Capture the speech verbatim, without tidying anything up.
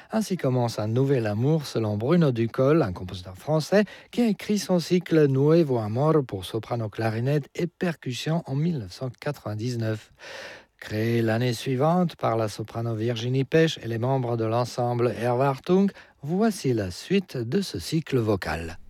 Ainsi commence un nouvel amour selon Bruno Ducol, un compositeur français qui a écrit son cycle Nuevo Amor pour soprano, clarinette et percussion en mille neuf cent quatre-vingt-dix-neuf. Créé l'année suivante par la soprano Virginie Pech et les membres de l'ensemble Erwartung, voici la suite de ce cycle vocal.